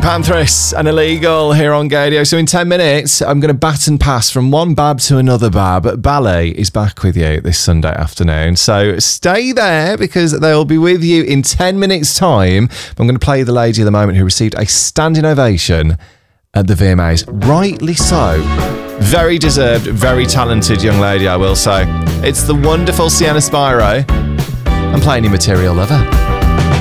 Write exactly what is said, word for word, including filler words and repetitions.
Panthers and Illegal here on Gaydio. So in ten minutes, I'm going to baton pass from one bab to another bab. Ballet is back with you this Sunday afternoon. So stay there because they'll be with you in ten minutes' time. I'm going to play the lady of the moment who received a standing ovation at the V M As. Rightly so. Very deserved, very talented young lady, I will say. It's the wonderful Sienna Spiro. I'm playing you Material Lover.